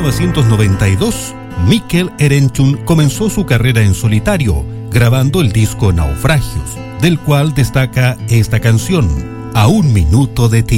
1992, Mikkel Erenchun comenzó su carrera en solitario, grabando el disco Naufragios, del cual destaca esta canción, A un minuto de ti.